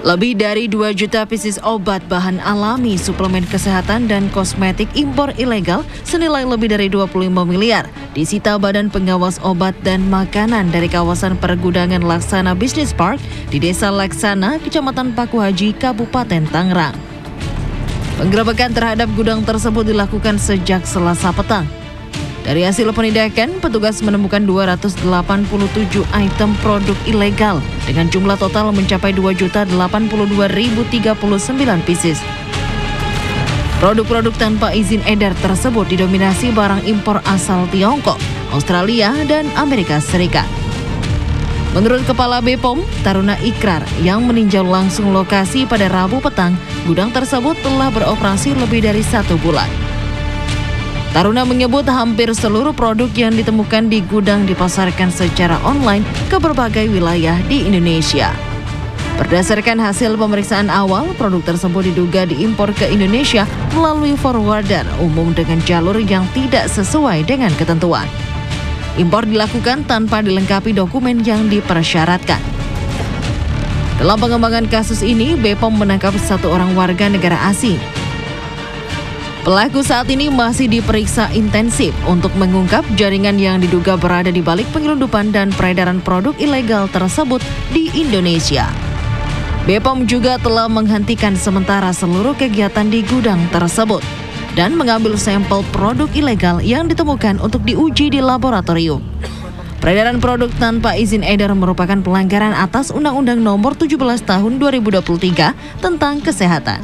Lebih dari 2 juta pieces obat, bahan alami, suplemen kesehatan, dan kosmetik impor ilegal senilai lebih dari 25 miliar disita Badan Pengawas Obat dan Makanan dari kawasan pergudangan Laksana Business Park di Desa Laksana, Kecamatan Paku Haji, Kabupaten Tangerang. Penggerebekan terhadap gudang tersebut dilakukan sejak Selasa petang. Dari hasil penindakan, petugas menemukan 287 item produk ilegal dengan jumlah total mencapai 2.082.039 pieces. Produk-produk tanpa izin edar tersebut didominasi barang impor asal Tiongkok, Australia, dan Amerika Serikat. Menurut Kepala BPOM, Taruna Ikrar, yang meninjau langsung lokasi pada Rabu petang, gudang tersebut telah beroperasi lebih dari 1 bulan. Taruna menyebut hampir seluruh produk yang ditemukan di gudang dipasarkan secara online ke berbagai wilayah di Indonesia. Berdasarkan hasil pemeriksaan awal, produk tersebut diduga diimpor ke Indonesia melalui forwarder umum dengan jalur yang tidak sesuai dengan ketentuan. Impor dilakukan tanpa dilengkapi dokumen yang dipersyaratkan. Dalam pengembangan kasus ini, BPOM menangkap 1 orang warga negara asing. Pelaku saat ini masih diperiksa intensif untuk mengungkap jaringan yang diduga berada di balik penyelundupan dan peredaran produk ilegal tersebut di Indonesia. BPOM juga telah menghentikan sementara seluruh kegiatan di gudang tersebut dan mengambil sampel produk ilegal yang ditemukan untuk diuji di laboratorium. Peredaran produk tanpa izin edar merupakan pelanggaran atas Undang-Undang Nomor 17 Tahun 2023 tentang Kesehatan.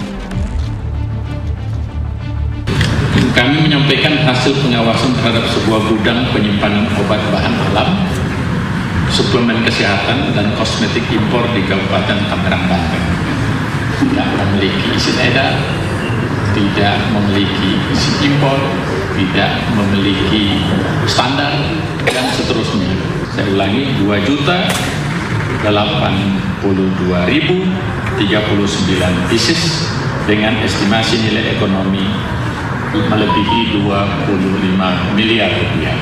Kami menyampaikan hasil pengawasan terhadap sebuah gudang penyimpanan obat bahan alam, suplemen kesehatan, dan kosmetik impor di Kabupaten Tangerang, Banten. Tidak memiliki izin edar, tidak memiliki izin impor, tidak memiliki standar, dan seterusnya. Saya ulangi, 2.082.039 pieces dengan estimasi nilai ekonomi melebihi 25 miliar rupiah.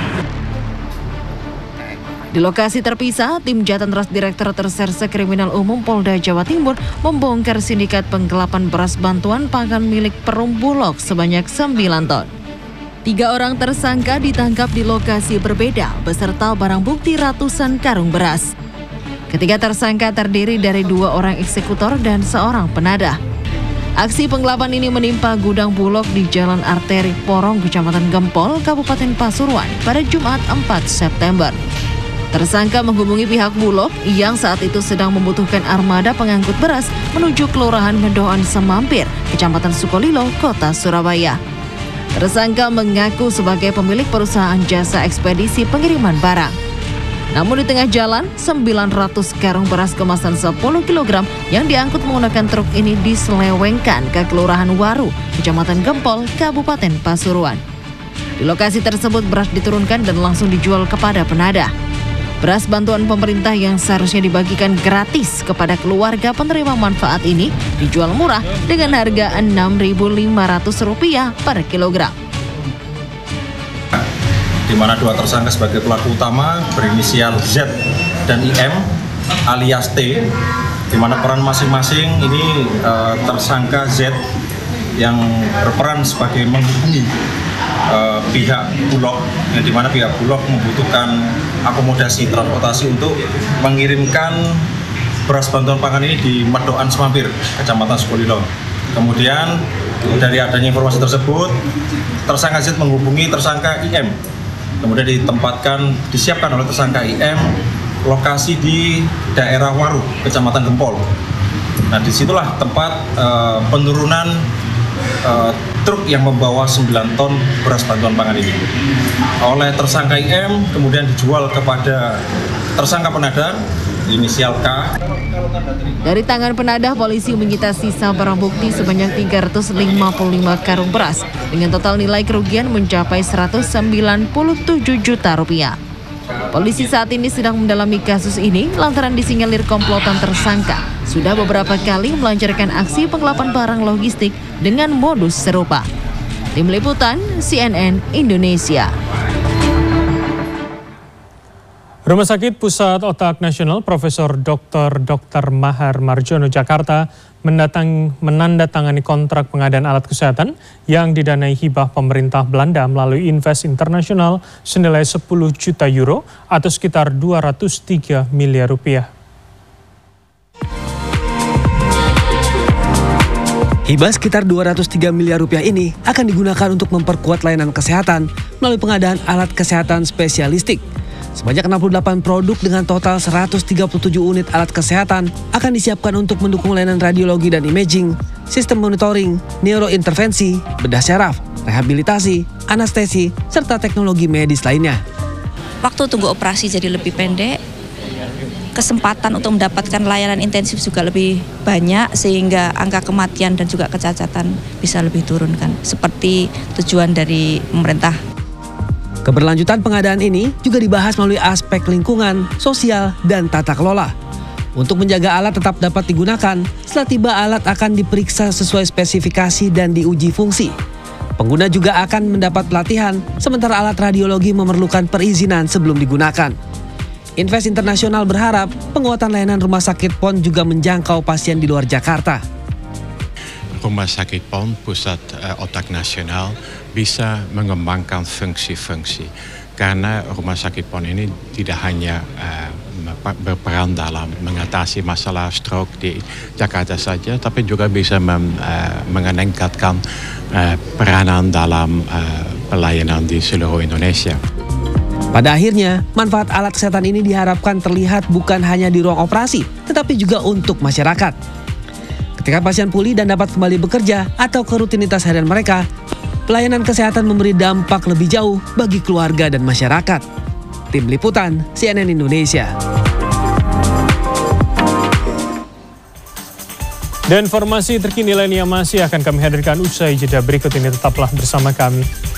Di lokasi terpisah, tim Jatantras Direktorat Reserse Kriminal Umum Polda Jawa Timur membongkar sindikat penggelapan beras bantuan pangan milik Perum Bulog sebanyak 9 ton. 3 orang tersangka ditangkap di lokasi berbeda beserta barang bukti ratusan karung beras. Ketiga tersangka terdiri dari 2 orang eksekutor dan 1 penadah. Aksi penggelapan ini menimpa gudang Bulog di Jalan Arteri Porong, Kecamatan Gempol, Kabupaten Pasuruan pada Jumat 4 September. Tersangka menghubungi pihak Bulog yang saat itu sedang membutuhkan armada pengangkut beras menuju Kelurahan Ngedoan Semampir, Kecamatan Sukolilo, Kota Surabaya. Tersangka mengaku sebagai pemilik perusahaan jasa ekspedisi pengiriman barang. Namun di tengah jalan, 900 karung beras kemasan 10 kg yang diangkut menggunakan truk ini diselewengkan ke Kelurahan Waru, Kecamatan Gempol, Kabupaten Pasuruan. Di lokasi tersebut beras diturunkan dan langsung dijual kepada penadah. Beras bantuan pemerintah yang seharusnya dibagikan gratis kepada keluarga penerima manfaat ini dijual murah dengan harga Rp6.500 per kilogram. Di mana 2 tersangka sebagai pelaku utama berinisial Z dan IM alias T, di mana peran masing-masing ini tersangka Z yang berperan sebagai menghubungi pihak Bulog, yang di mana pihak Bulog membutuhkan akomodasi transportasi untuk mengirimkan beras bantuan pangan ini di Medoan Semampir, Kecamatan Sukolilo. Kemudian dari adanya informasi tersebut, tersangka Z menghubungi tersangka IM. Kemudian disiapkan oleh tersangka IM lokasi di daerah Waru, Kecamatan Gempol. Nah, disitulah tempat penurunan truk yang membawa 9 ton beras bantuan pangan ini. Oleh tersangka IM kemudian dijual kepada tersangka penadah inisial K. Dari tangan penadah, polisi menyita sisa barang bukti sebanyak 355 karung beras dengan total nilai kerugian mencapai Rp197 juta. Polisi saat ini sedang mendalami kasus ini lantaran disinyalir komplotan tersangka sudah beberapa kali melancarkan aksi penggelapan barang logistik dengan modus serupa. Tim Liputan CNN Indonesia. Rumah Sakit Pusat Otak Nasional Profesor Dr. Mahar Marjono Jakarta menandatangani kontrak pengadaan alat kesehatan yang didanai hibah pemerintah Belanda melalui Invest International senilai 10 juta euro atau sekitar 203 miliar rupiah. Hibah sekitar 203 miliar rupiah ini akan digunakan untuk memperkuat layanan kesehatan melalui pengadaan alat kesehatan spesialistik. Sebanyak 68 produk dengan total 137 unit alat kesehatan akan disiapkan untuk mendukung layanan radiologi dan imaging, sistem monitoring, neurointervensi, bedah syaraf, rehabilitasi, anestesi, serta teknologi medis lainnya. Waktu tunggu operasi jadi lebih pendek, kesempatan untuk mendapatkan layanan intensif juga lebih banyak sehingga angka kematian dan juga kecacatan bisa lebih turunkan, seperti tujuan dari pemerintah. Keberlanjutan pengadaan ini juga dibahas melalui aspek lingkungan, sosial, dan tata kelola. Untuk menjaga alat tetap dapat digunakan, setelah tiba alat akan diperiksa sesuai spesifikasi dan diuji fungsi. Pengguna juga akan mendapat pelatihan, sementara alat radiologi memerlukan perizinan sebelum digunakan. Invest International berharap penguatan layanan Rumah Sakit PON juga menjangkau pasien di luar Jakarta. Rumah Sakit PON Pusat Otak Nasional bisa mengembangkan fungsi-fungsi karena Rumah Sakit PON ini tidak hanya berperan dalam mengatasi masalah stroke di Jakarta saja, tapi juga bisa meningkatkan peranan dalam pelayanan di seluruh Indonesia. Pada akhirnya, manfaat alat kesehatan ini diharapkan terlihat bukan hanya di ruang operasi, tetapi juga untuk masyarakat. Ketika pasien pulih dan dapat kembali bekerja atau ke rutinitas harian mereka, pelayanan kesehatan memberi dampak lebih jauh bagi keluarga dan masyarakat. Tim Liputan, CNN Indonesia. Dan informasi terkini lainnya masih akan kami hadirkan usai jeda berikut ini, tetaplah bersama kami.